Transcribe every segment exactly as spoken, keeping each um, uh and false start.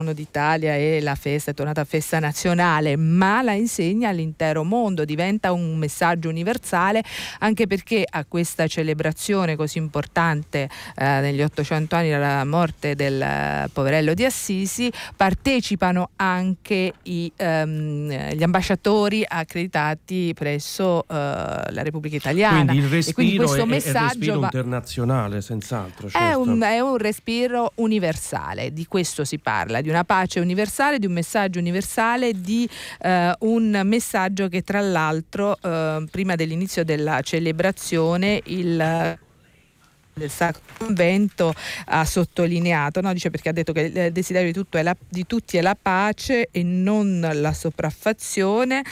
d'Italia e la festa è tornata festa nazionale, ma la insegna all'intero mondo, diventa un messaggio universale, anche perché a questa celebrazione così importante eh, negli ottocento anni dalla morte del eh, poverello di Assisi partecipano anche i, ehm, gli ambasciatori accreditati presso eh, la Repubblica Italiana. Quindi il respiro e quindi questo è, messaggio è il respiro va... internazionale, senz'altro. Certo. È, un, è un respiro universale, di questo si parla, di una pace universale, di un messaggio universale, di eh, un messaggio che tra l'altro eh, prima dell'inizio della celebrazione il del Sacro Convento ha sottolineato, no? Dice, perché ha detto che il desiderio di, tutto è la, di tutti è la pace e non la sopraffazione,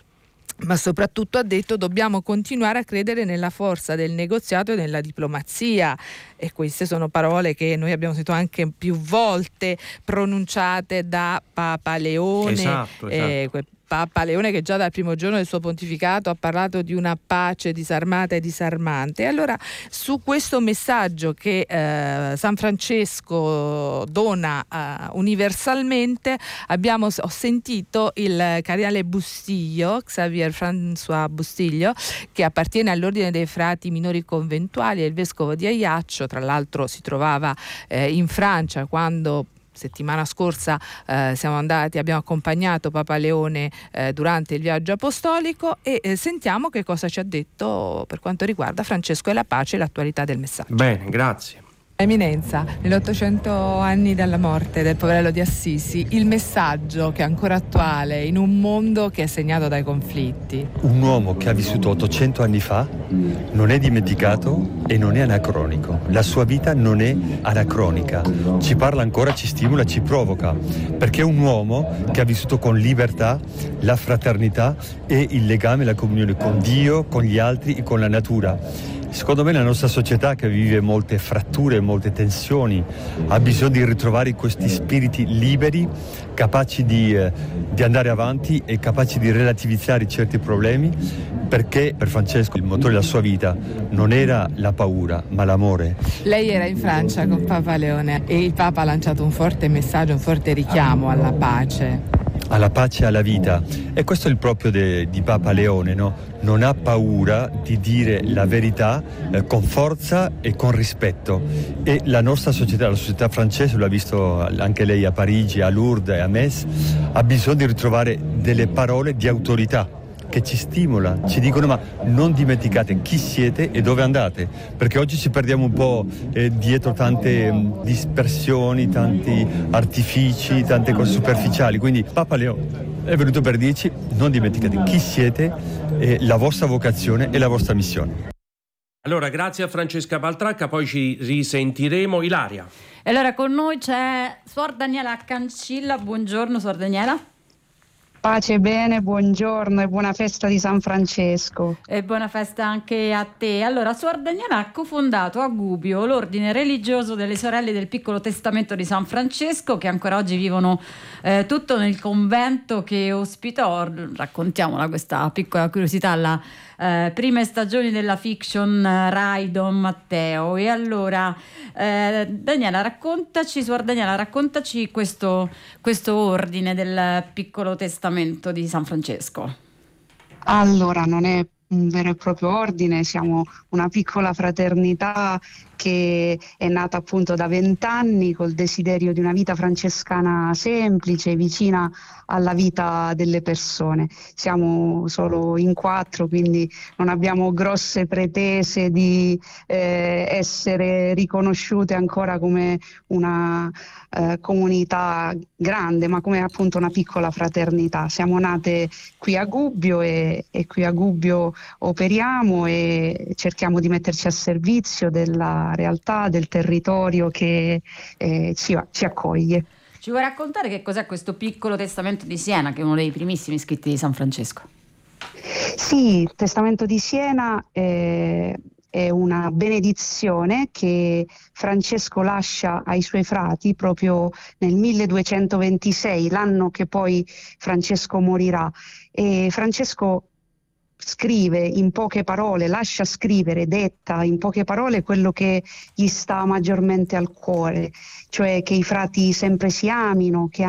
ma soprattutto ha detto dobbiamo continuare a credere nella forza del negoziato e nella diplomazia, e queste sono parole che noi abbiamo sentito anche più volte pronunciate da Papa Leone. Esatto, esatto. Eh, Papa Leone, che già dal primo giorno del suo pontificato ha parlato di una pace disarmata e disarmante. E allora su questo messaggio che eh, San Francesco dona eh, universalmente abbiamo ho sentito il cardinale Bustillo, Xavier François Bustillo, che appartiene all'ordine dei frati minori conventuali, è il vescovo di Ajaccio, tra l'altro si trovava eh, in Francia quando settimana scorsa eh, siamo andati, abbiamo accompagnato Papa Leone eh, durante il viaggio apostolico, e eh, sentiamo che cosa ci ha detto per quanto riguarda Francesco e la pace e l'attualità del messaggio. Bene, grazie. Eminenza, negli ottocento anni dalla morte del poverello di Assisi, il messaggio che è ancora attuale in un mondo che è segnato dai conflitti. Un uomo che ha vissuto ottocento anni fa non è dimenticato e non è anacronico. La sua vita non è anacronica. Ci parla ancora, ci stimola, ci provoca, perché è un uomo che ha vissuto con libertà la fraternità e il legame, la comunione con Dio, con gli altri e con la natura. Secondo me la nostra società, che vive molte fratture, molte tensioni, ha bisogno di ritrovare questi spiriti liberi, capaci di, eh, di andare avanti e capaci di relativizzare certi problemi, perché per Francesco il motore della sua vita non era la paura, ma l'amore. Lei era in Francia con Papa Leone e il Papa ha lanciato un forte messaggio, un forte richiamo alla pace. Alla pace e alla vita, e questo è il proprio de, di Papa Leone, no? Non ha paura di dire la verità eh, con forza e con rispetto, e la nostra società, la società francese, l'ha visto anche lei a Parigi, a Lourdes e a Metz, ha bisogno di ritrovare delle parole di autorità che ci stimola, ci dicono ma non dimenticate chi siete e dove andate, perché oggi ci perdiamo un po' eh, dietro tante mh, dispersioni, tanti artifici, tante cose superficiali. Quindi Papa Leone è venuto per dirci non dimenticate chi siete, eh, la vostra vocazione e la vostra missione. Allora, grazie a Francesca Baltracca, poi ci risentiremo. Ilaria. E allora con noi c'è Suor Daniela Cancilla. Buongiorno Suor Daniela. Pace e bene, buongiorno e buona festa di San Francesco. E buona festa anche a te. Allora, Suor Daniela ha cofondato a Gubbio l'ordine religioso delle sorelle del Piccolo Testamento di San Francesco, che ancora oggi vivono eh, tutto nel convento che ospitò, raccontiamola questa piccola curiosità, la eh, prime stagioni della fiction eh, Rai Don Matteo. E allora eh, Daniela, raccontaci, Suor Daniela, raccontaci questo, questo ordine del Piccolo Testamento di San Francesco. Allora, non è un vero e proprio ordine, siamo una piccola fraternità che è nata appunto da vent'anni col desiderio di una vita francescana semplice, vicina alla vita delle persone. Siamo solo in quattro, quindi non abbiamo grosse pretese di eh, essere riconosciute ancora come una eh, comunità grande, ma come appunto una piccola fraternità. Siamo nate qui a Gubbio e, e qui a Gubbio operiamo e cerchiamo di metterci a servizio della realtà, del territorio che eh, ci, ci accoglie. Ci vuoi raccontare che cos'è questo Piccolo Testamento di Siena, che è uno dei primissimi scritti di San Francesco? Sì, il Testamento di Siena è, è una benedizione che Francesco lascia ai suoi frati proprio nel milleduecentoventisei, l'anno che poi Francesco morirà. E Francesco scrive in poche parole, lascia scrivere, detta in poche parole quello che gli sta maggiormente al cuore, cioè che i frati sempre si amino, che